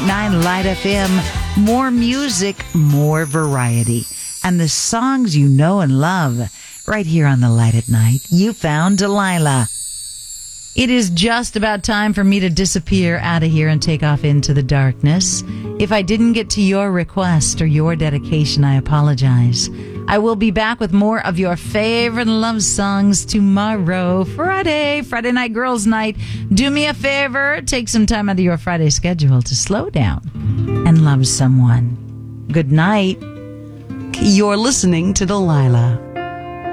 101.9 Light FM. More music, more variety. And the songs you know and love. Right here on The Light at Night, you found Delilah. It is just about time for me to disappear out of here and take off into the darkness. If I didn't get to your request or your dedication, I apologize. I will be back with more of your favorite love songs tomorrow, Friday Night Girls Night. Do me a favor, take some time out of your Friday schedule to slow down and love someone. Good night. You're listening to Delilah.